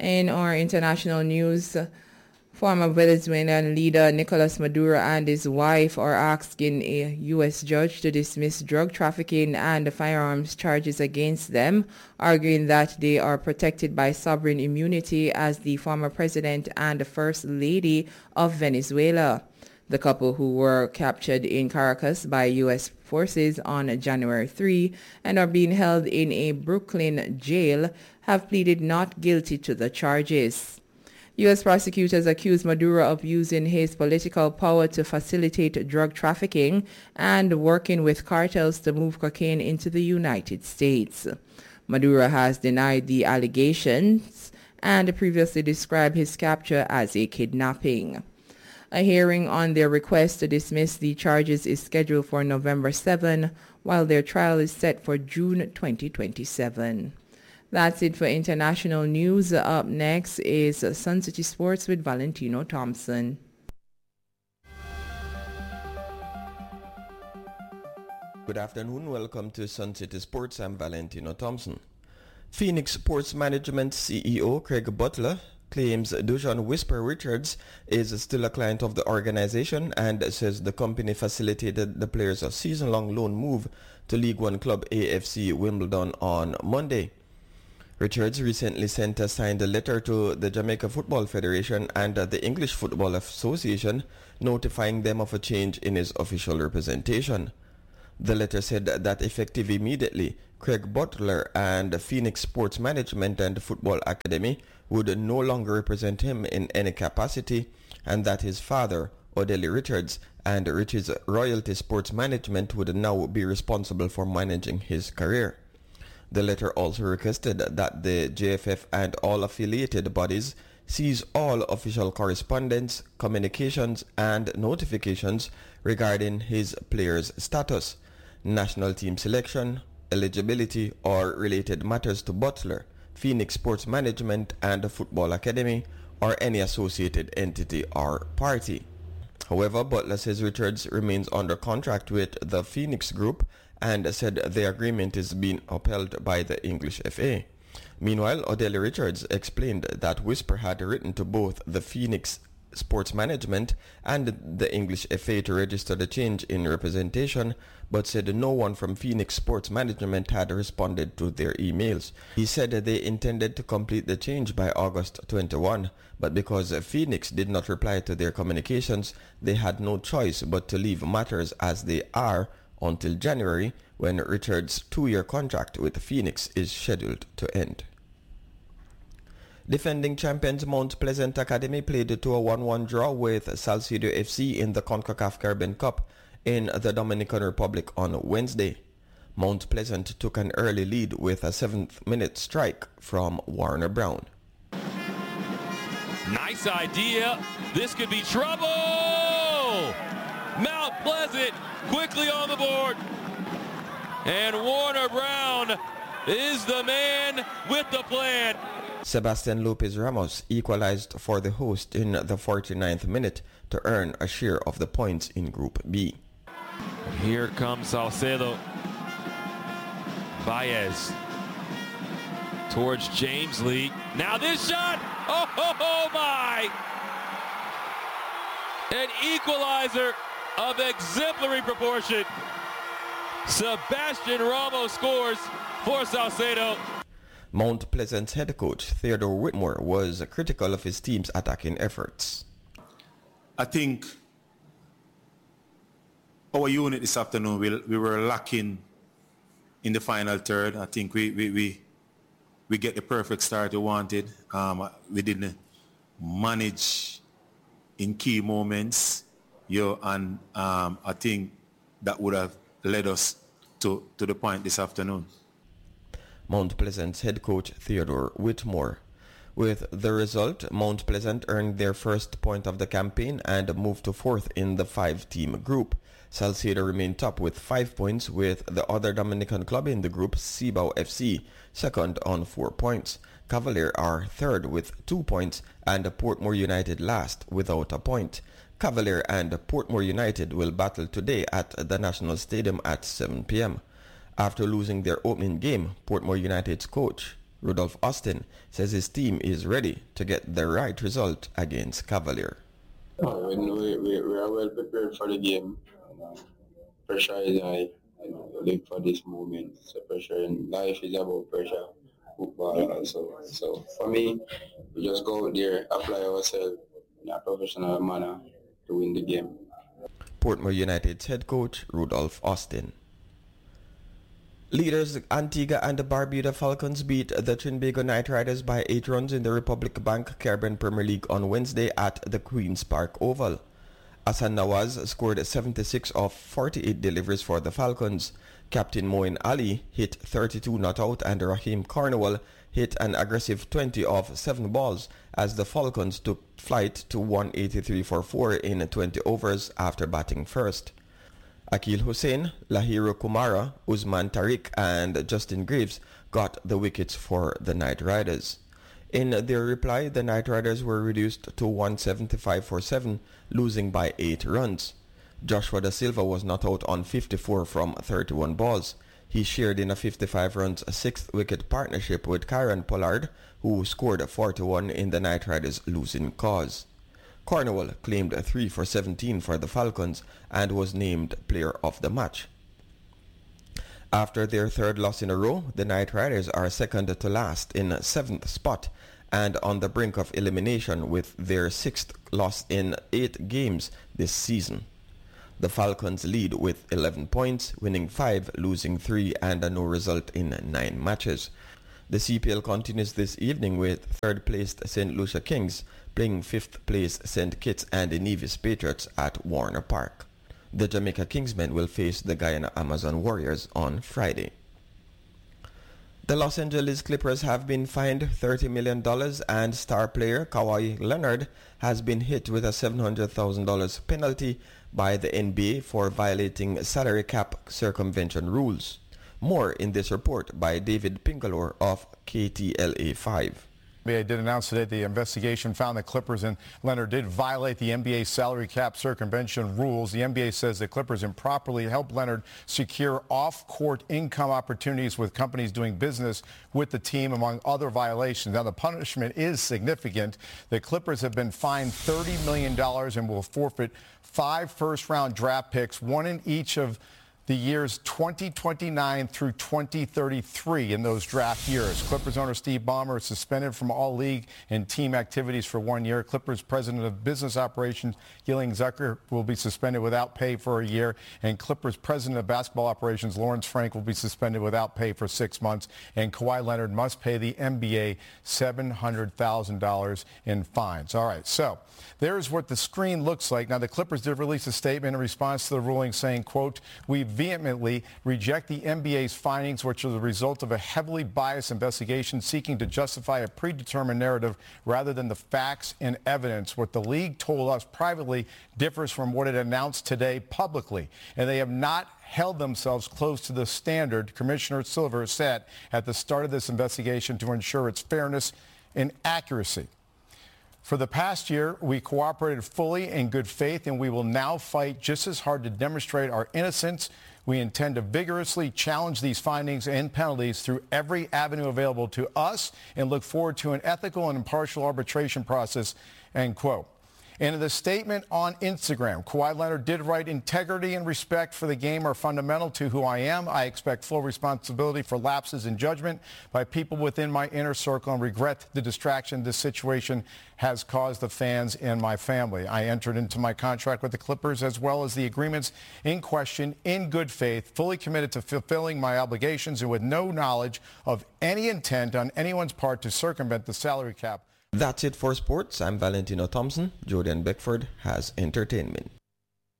In our international news, former Venezuelan leader Nicolas Maduro and his wife are asking a U.S. judge to dismiss drug trafficking and firearms charges against them, arguing that they are protected by sovereign immunity as the former president and first lady of Venezuela. The couple, who were captured in Caracas by U.S. forces on January 3 and are being held in a Brooklyn jail, have pleaded not guilty to the charges. U.S. prosecutors accuse Maduro of using his political power to facilitate drug trafficking and working with cartels to move cocaine into the United States. Maduro has denied the allegations and previously described his capture as a kidnapping. A hearing on their request to dismiss the charges is scheduled for November 7, while their trial is set for June 2027. That's it for international news. Up next is Sun City Sports with Valentino Thompson. Good afternoon. Welcome to Sun City Sports. I'm Valentino Thompson. Phoenix Sports Management CEO Craig Butler claims Dujon Whisper Richards is still a client of the organization and says the company facilitated the players a season-long loan move to League One club AFC Wimbledon on Monday. Richards recently sent a signed letter to the Jamaica Football Federation and the English Football Association notifying them of a change in his official representation. The letter said that effective immediately, Craig Butler and Phoenix Sports Management and Football Academy would no longer represent him in any capacity, and that his father, Odeli Richards, and Richards Royalty Sports Management would now be responsible for managing his career. The letter also requested that the JFF and all affiliated bodies cease all official correspondence, communications, and notifications regarding his player's status, national team selection, eligibility, or related matters to Butler, Phoenix Sports Management, and the Football Academy, or any associated entity or party. However, Butler says Richards remains under contract with the Phoenix Group and said the agreement is being upheld by the English FA. Meanwhile, Odeli Richards explained that Whisper had written to both the Phoenix Sports Management and the English FA to register the change in representation, but said no one from Phoenix Sports Management had responded to their emails. He said they intended to complete the change by August 21, but because Phoenix did not reply to their communications, they had no choice but to leave matters as they are until January, when Richards' 2-year contract with Phoenix is scheduled to end. Defending champions Mount Pleasant Academy played to a 1-1 draw with Salcedo FC in the CONCACAF Caribbean Cup in the Dominican Republic on Wednesday. Mount Pleasant took an early lead with a 7th-minute strike from Warner Brown. Nice idea. This could be trouble. Mount Pleasant quickly on the board. And Warner Brown is the man with the plan. Sebastian Lopez Ramos equalized for the host in the 49th minute to earn a share of the points in Group B. Here comes Salcedo. Baez towards James Lee. Now this shot! Oh my! An equalizer of exemplary proportion. Sebastian Ramos scores for Salcedo. Mount Pleasant's head coach Theodore Whitmore was critical of his team's attacking efforts. I think our unit this afternoon, we were lacking in the final third. I think we get the perfect start we wanted. We didn't manage in key moments, and I think that would have led us to the point this afternoon. Mount Pleasant's head coach Theodore Whitmore. With the result, Mount Pleasant earned their first point of the campaign and moved to 4th in the 5-team group. Salcedo remained top with 5 points, with the other Dominican club in the group, Cibao FC, second on 4 points. Cavalier are third with 2 points, and Portmore United last without a point. Cavalier and Portmore United will battle today at the National Stadium at 7 p.m. After losing their opening game, Portmore United's coach, Rudolph Austin, says his team is ready to get the right result against Cavalier. We are well prepared for the game. Pressure is high. Live for this moment. So pressure in life is about pressure. Football also. So for me, we just go out there, apply ourselves in a professional manner to win the game. Portmore United's head coach, Rudolph Austin. Leaders Antigua and the Barbuda Falcons beat the Trinbago Knight Riders by 8 runs in the Republic Bank Caribbean Premier League on Wednesday at the Queen's Park Oval. Hassan Nawaz scored 76 of 48 deliveries for the Falcons. Captain Moin Ali hit 32 not out and Raheem Carnival hit an aggressive 20 of 7 balls as the Falcons took flight to 183 for 4 in 20 overs after batting first. Akil Hussain, Lahiru Kumara, Usman Tariq and Justin Greaves got the wickets for the Knight Riders. In their reply, the Knight Riders were reduced to 175 for 7, losing by 8 runs. Joshua Da Silva was not out on 54 from 31 balls. He shared in a 55 runs 6th wicket partnership with Kyron Pollard, who scored 41 in the Knight Riders' losing cause. Cornwall claimed 3 for 17 for the Falcons and was named player of the match. After their 3rd loss in a row, the Knight Riders are second to last in 7th spot and on the brink of elimination with their 6th loss in 8 games this season. The Falcons lead with 11 points, winning 5, losing 3 and a no result in 9 matches. The CPL continues this evening with 3rd placed St. Lucia Kings playing 5th place St. Kitts and the Nevis Patriots at Warner Park. The Jamaica Kingsmen will face the Guyana Amazon Warriors on Friday. The Los Angeles Clippers have been fined $30 million and star player Kawhi Leonard has been hit with a $700,000 penalty by the NBA for violating salary cap circumvention rules. More in this report by David Pingalore of KTLA 5. The NBA did announce today the investigation found that Clippers and Leonard did violate the NBA salary cap circumvention rules. The NBA says the Clippers improperly helped Leonard secure off-court income opportunities with companies doing business with the team, among other violations. Now, the punishment is significant. The Clippers have been fined $30 million and will forfeit 5 first-round draft picks, 1 in each of the years 2029 through 2033 in those draft years. Clippers owner Steve Ballmer is suspended from all league and team activities for 1 year. Clippers president of business operations Gillian Zucker will be suspended without pay for a year. And Clippers president of basketball operations Lawrence Frank will be suspended without pay for 6 months. And Kawhi Leonard must pay the NBA $700,000 in fines. All right, so there's what the screen looks like. Now, the Clippers did release a statement in response to the ruling saying, quote, "We vehemently reject the NBA's findings, which are the result of a heavily biased investigation seeking to justify a predetermined narrative rather than the facts and evidence. What the league told us privately differs from what it announced today publicly, and they have not held themselves close to the standard Commissioner Silver set at the start of this investigation to ensure its fairness and accuracy. For the past year, we cooperated fully in good faith, and we will now fight just as hard to demonstrate our innocence. We intend to vigorously challenge these findings and penalties through every avenue available to us and look forward to an ethical and impartial arbitration process," end quote. And in the statement on Instagram, Kawhi Leonard did write, "Integrity and respect for the game are fundamental to who I am. I expect full responsibility for lapses in judgment by people within my inner circle and regret the distraction this situation has caused the fans and my family. I entered into my contract with the Clippers as well as the agreements in question in good faith, fully committed to fulfilling my obligations and with no knowledge of any intent on anyone's part to circumvent the salary cap." That's it for sports. I'm Valentino Thompson. Jordan Beckford has entertainment.